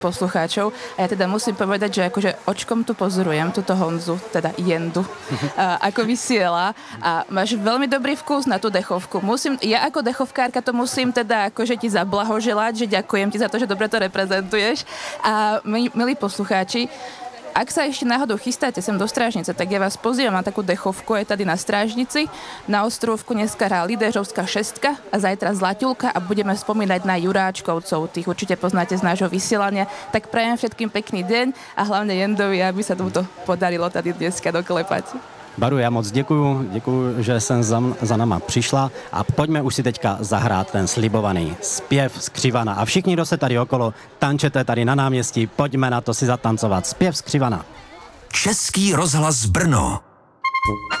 poslucháčov. A ja teda musím povedať, že akože očkom tu pozorujem túto Honzu, teda Jendu, ako vysiela a máš veľmi dobrý vkus na tú dechovku. Ja ako dechovkárka to musím teda akože ti zablahoželať, že ďakujem ti za to, že dobre to reprezentuješ. A milí poslucháči, ak sa ešte náhodou chystáte sem do Strážnice, tak ja vás pozývam na takú dechovku aj tady na Strážnici. Na Ostrovku dneska hrá Lídežovská šestka a zajtra Zlaťulka a budeme spomínať na Juráčkovcov. Tých určite poznáte z nášho vysielania. Tak prajem všetkým pekný deň a hlavne Jendovi, aby sa tomuto podarilo tady dneska doklepať. Baru, já moc děkuju, že jsem za náma přišla a pojďme už si teďka zahrát ten slibovaný zpěv Skřivana. A všichni, kdo se tady okolo tančete tady na náměstí, pojďme na to si zatancovat. Zpěv Skřivana. Český rozhlas Brno.